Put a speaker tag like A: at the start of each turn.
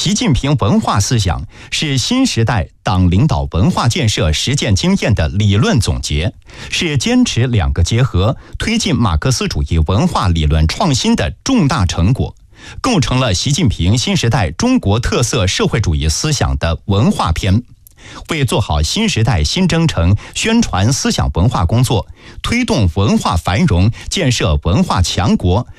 A: 习近平文化思想是新时代党领导文化建设实践经验的理论总结，是坚持两个结合、推进马克思主义文化理论创新的重大成果，构成了习近平新时代中国特色社会主义思想的文化篇。为做好新时代新征程宣传思想文化工作，推动文化繁荣、建设文化强国，